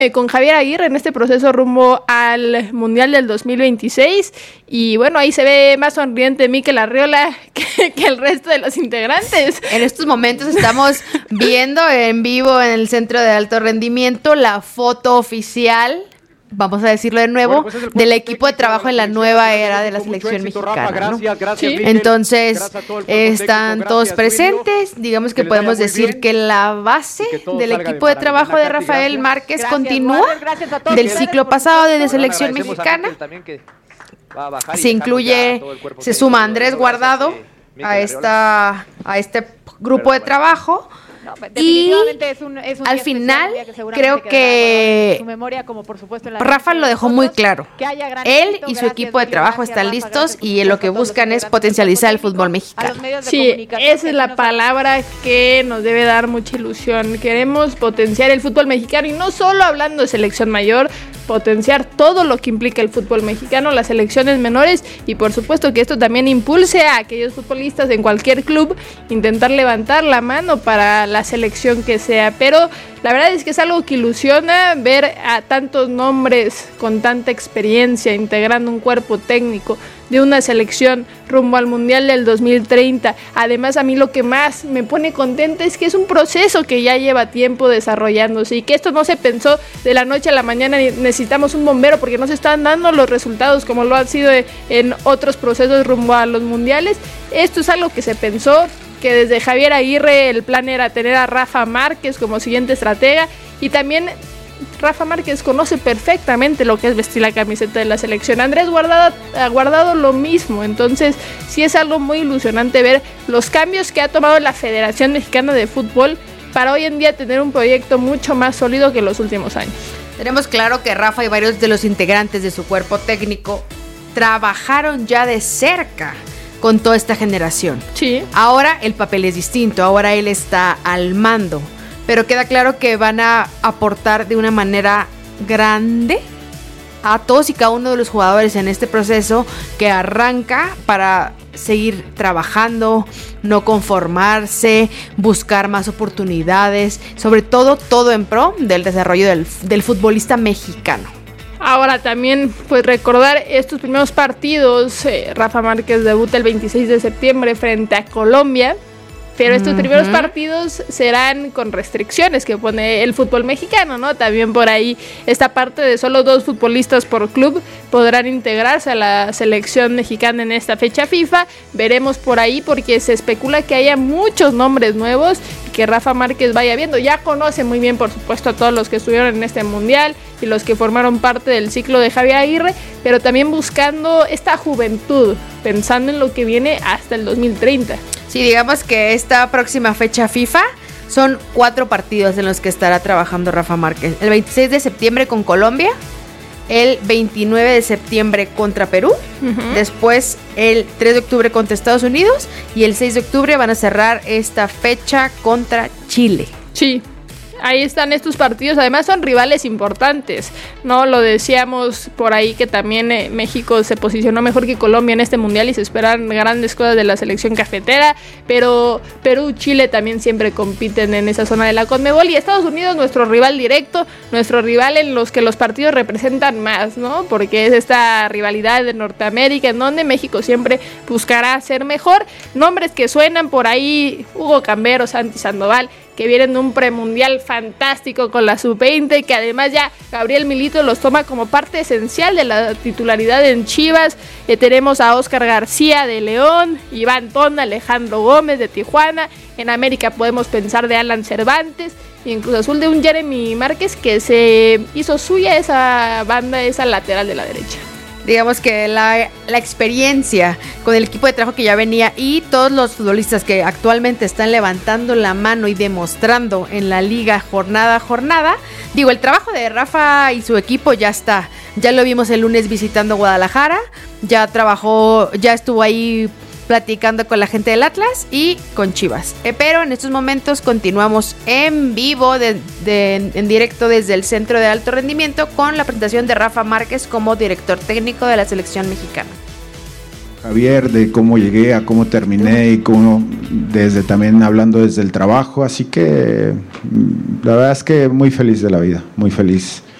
con Javier Aguirre en este proceso rumbo al Mundial del 2026. Y bueno, ahí se ve más sonriente Mikel Arriola que el resto de los integrantes. En estos momentos estamos viendo en vivo en el Centro de Alto Rendimiento la foto oficial, vamos a decirlo de nuevo, del equipo de trabajo en la nueva era de la selección mexicana, ¿no? Sí. Entonces, están todos presentes. Digamos que podemos decir que la base del equipo de trabajo de Rafael Márquez continúa del ciclo pasado de selección mexicana. Se suma Andrés Guardado a este grupo de trabajo. No, y es un al final creo que su memoria, como por supuesto Rafa lo dejó muy claro. Él y su equipo de trabajo están listos y lo que buscan es potencializar el fútbol mexicano. Sí, esa es la palabra que nos debe dar mucha ilusión. Queremos potenciar el fútbol mexicano y no solo hablando de selección mayor, potenciar todo lo que implica el fútbol mexicano, las selecciones menores y por supuesto que esto también impulse a aquellos futbolistas en cualquier club intentar levantar la mano para la selección que sea, pero la verdad es que es algo que ilusiona ver a tantos nombres con tanta experiencia integrando un cuerpo técnico de una selección rumbo al Mundial del 2030. Además, a mí lo que más me pone contenta es que es un proceso que ya lleva tiempo desarrollándose y que esto no se pensó de la noche a la mañana. Necesitamos un bombero porque no se están dando los resultados como lo han sido en otros procesos rumbo a los mundiales. Esto es algo que se pensó, que desde Javier Aguirre el plan era tener a Rafa Márquez como siguiente estratega y también Rafa Márquez conoce perfectamente lo que es vestir la camiseta de la selección. Andrés Guardado lo mismo, entonces sí es algo muy ilusionante ver los cambios que ha tomado la Federación Mexicana de Fútbol para hoy en día tener un proyecto mucho más sólido que en los últimos años. Tenemos claro que Rafa y varios de los integrantes de su cuerpo técnico trabajaron ya de cerca con toda esta generación. Sí. Ahora el papel es distinto, ahora él está al mando, pero queda claro que van a aportar de una manera grande a todos y cada uno de los jugadores en este proceso que arranca para seguir trabajando, no conformarse, buscar más oportunidades, sobre todo en pro del desarrollo del futbolista mexicano. Ahora también pues recordar estos primeros partidos. Rafa Márquez debuta el 26 de septiembre frente a Colombia, pero estos primeros partidos serán con restricciones que pone el fútbol mexicano, ¿no? También por ahí esta parte de solo 2 futbolistas por club podrán integrarse a la selección mexicana en esta fecha FIFA. Veremos por ahí porque se especula que haya muchos nombres nuevos y que Rafa Márquez vaya viendo. Ya conoce muy bien, por supuesto, a todos los que estuvieron en este mundial y los que formaron parte del ciclo de Javier Aguirre, pero también buscando esta juventud, pensando en lo que viene hasta el 2030. Sí, digamos que esta próxima fecha FIFA son 4 partidos en los que estará trabajando Rafa Márquez. El 26 de septiembre con Colombia, el 29 de septiembre contra Perú, después el 3 de octubre contra Estados Unidos y el 6 de octubre van a cerrar esta fecha contra Chile. Sí. Ahí están estos partidos, además son rivales importantes, ¿no? Lo decíamos por ahí que también México se posicionó mejor que Colombia en este mundial y se esperan grandes cosas de la selección cafetera, pero Perú, Chile también siempre compiten en esa zona de la CONMEBOL y Estados Unidos nuestro rival directo, nuestro rival en los que los partidos representan más, ¿no? Porque es esta rivalidad de Norteamérica en donde México siempre buscará ser mejor. Nombres que suenan por ahí, Hugo Cambero, Santi Sandoval, que vienen de un premundial fantástico con la sub-20, que además ya Gabriel Milito los toma como parte esencial de la titularidad en Chivas. Tenemos a Óscar García de León, Iván Tonda, Alejandro Gómez de Tijuana. En América podemos pensar de Alan Cervantes y en Cruz Azul de un Jeremy Márquez que se hizo suya esa banda, esa lateral de la derecha. Digamos que la experiencia con el equipo de trabajo que ya venía y todos los futbolistas que actualmente están levantando la mano y demostrando en la liga jornada a jornada, el trabajo de Rafa y su equipo ya está. Ya lo vimos el lunes visitando Guadalajara, ya estuvo ahí platicando con la gente del Atlas y con Chivas. Pero en estos momentos continuamos en vivo, en directo desde el Centro de Alto Rendimiento con la presentación de Rafa Márquez como director técnico de la selección mexicana. Javier, de cómo llegué a cómo terminé y cómo también hablando desde el trabajo, así que la verdad es que muy feliz de la vida, muy feliz.